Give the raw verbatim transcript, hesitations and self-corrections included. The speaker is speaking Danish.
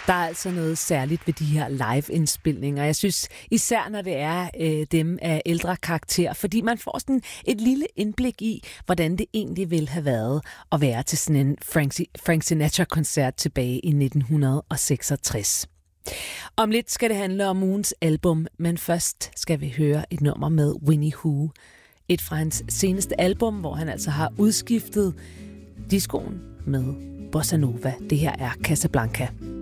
Der er altså noget særligt ved de her live-indspilninger. Jeg synes især, når det er øh, dem af ældre karakter, fordi man får sådan et lille indblik i, hvordan det egentlig ville have været at være til sådan en Frank, Frank Sinatra-koncert tilbage i nitten seksogtres. Om lidt skal det handle om ugens album, men først skal vi høre et nummer med Winnie Hu. Et fra hans seneste album, hvor han altså har udskiftet discoen med bossa nova. Det her er Casablanca.